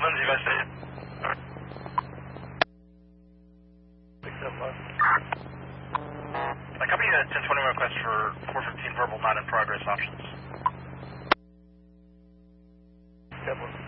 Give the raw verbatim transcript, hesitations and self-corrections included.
Lindsay, investigate. I copy a ten twenty request for four fifteen verbal not in progress options. Step one.